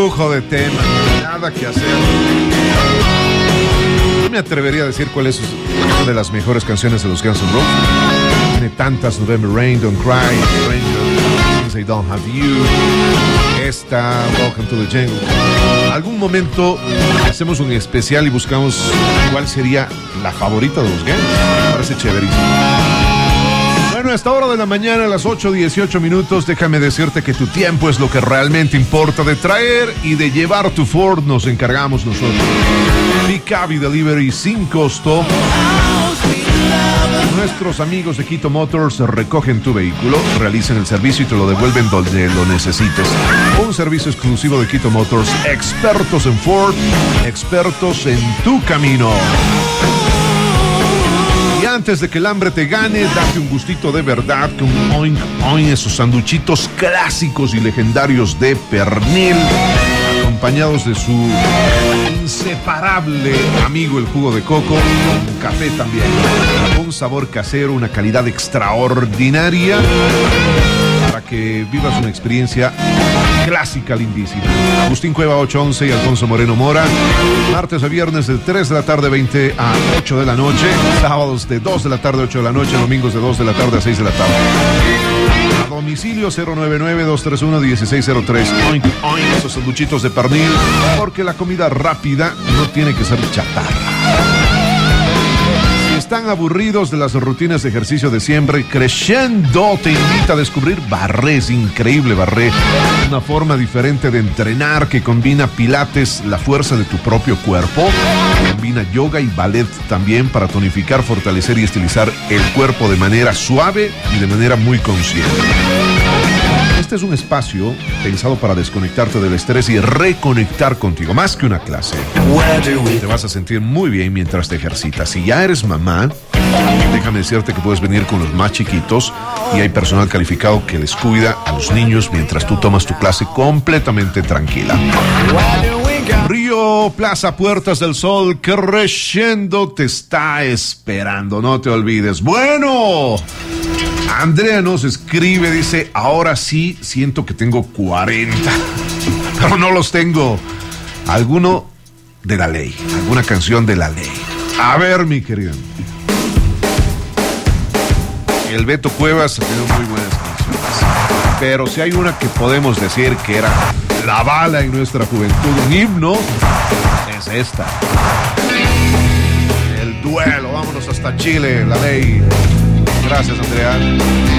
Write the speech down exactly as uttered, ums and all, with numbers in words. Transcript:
lujo de tema, nada que hacer. No me atrevería a decir cuál es una de las mejores canciones de los Guns N' Roses. Tiene tantas: November Rain, Don't Cry, Stranger, Since I Don't Have You, esta, Welcome to the Jungle. Algún momento hacemos un especial y buscamos cuál sería la favorita de los Guns. Me parece chéverísimo. Bueno, a esta hora de la mañana, a las ocho dieciocho minutos, déjame decirte que tu tiempo es lo que realmente importa. De traer y de llevar tu Ford nos encargamos nosotros. Pick-up y delivery sin costo. Nuestros amigos de Quito Motors recogen tu vehículo, realizan el servicio y te lo devuelven donde lo necesites. Un servicio exclusivo de Quito Motors, expertos en Ford, expertos en tu camino. Y antes de que el hambre te gane, date un gustito de verdad con oink oink, esos sanduchitos clásicos y legendarios de pernil, acompañados de su inseparable amigo el jugo de coco, con café también, un sabor casero, una calidad extraordinaria, para que vivas una experiencia clásica lindísima. Agustín Cueva ocho once y Alfonso Moreno Mora, martes a viernes de tres de la tarde veinte a ocho de la noche, sábados de dos de la tarde a ocho de la noche, domingos de dos de la tarde a seis de la tarde. A domicilio cero nueve nueve, dos tres uno, uno seis cero tres. Oink, oink, esos sanduchitos de pernil, porque la comida rápida no tiene que ser chatarra. Si están aburridos de las rutinas de ejercicio de siempre, Crescendo te invita a descubrir Barré. Es increíble Barré, una forma diferente de entrenar que combina pilates, la fuerza de tu propio cuerpo, combina yoga y ballet también para tonificar, fortalecer y estilizar el cuerpo de manera suave y de manera muy consciente. Este es un espacio pensado para desconectarte del estrés y reconectar contigo, más que una clase. Te vas a sentir muy bien mientras te ejercitas. Si ya eres mamá, déjame decirte que puedes venir con los más chiquitos y hay personal calificado que les cuida a los niños mientras tú tomas tu clase completamente tranquila. Río Plaza, Puertas del Sol, Crescendo te está esperando, no te olvides. Bueno, Andrea nos escribe, dice: ahora sí siento que tengo cuarenta, pero no los tengo. Alguno de la ley, alguna canción de la ley. A ver, mi querido. El Beto Cuevas tiene muy buenas canciones, pero si hay una que podemos decir que era la bala en nuestra juventud, un himno, es esta. El duelo, vámonos hasta Chile, la ley. Gracias, Andrea.